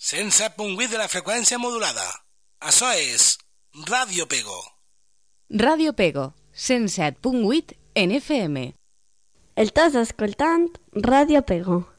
107.8 de la freqüència modulada. Això és Ràdio Pego. Ràdio Pego, 107.8 en FM. Estàs escoltant Ràdio Pego.